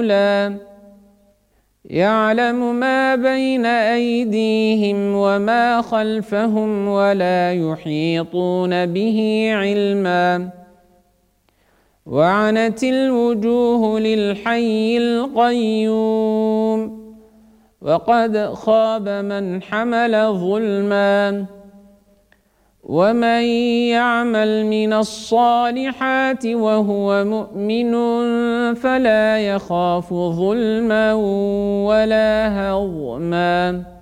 الأولى يعلم ما بين أيديهم وما خلفهم ولا يحيطون به علما وعنت الوجوه للحي القيوم وقد خاب من حمل ظلما ومن يعمل من الصالحات وهو مؤمن فلا يخاف ظلما ولا هضما